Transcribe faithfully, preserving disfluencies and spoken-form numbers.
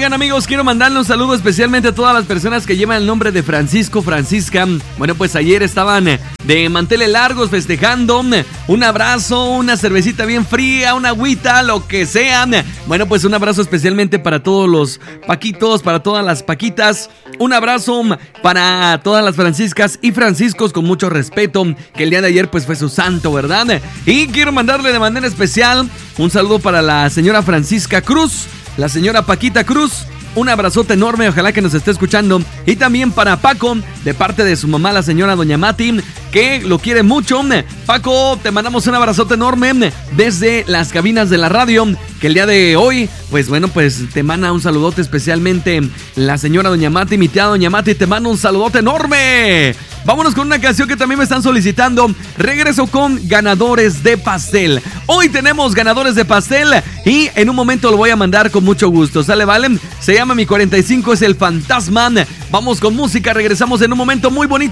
Oigan, amigos, quiero mandarle un saludo especialmente a todas las personas que llevan el nombre de Francisco, Francisca. Bueno, pues ayer estaban de manteles largos festejando. Un abrazo, una cervecita bien fría, una agüita, lo que sea. Bueno, pues un abrazo especialmente para todos los Paquitos, para todas las Paquitas. Un abrazo para todas las Franciscas y Franciscos con mucho respeto, que el día de ayer pues fue su santo, ¿verdad? Y quiero mandarle de manera especial un saludo para la señora Francisca Cruz, la señora Paquita Cruz. Un abrazote enorme, ojalá que nos esté escuchando. Y también para Paco, de parte de su mamá, la señora Doña Mati, que lo quiere mucho. Paco, te mandamos un abrazote enorme desde las cabinas de la radio, que el día de hoy, pues bueno, pues te manda un saludote especialmente la señora Doña Mati, mi tía Doña Mati, te manda un saludote enorme. Vámonos con una canción que también me están solicitando. Regreso con ganadores de pastel. Hoy tenemos ganadores de pastel y en un momento lo voy a mandar con mucho gusto. ¿Sale, vale? Se llama Mi cuarenta y cinco, es el fantasma. Vamos con música, regresamos en un momento muy bonito.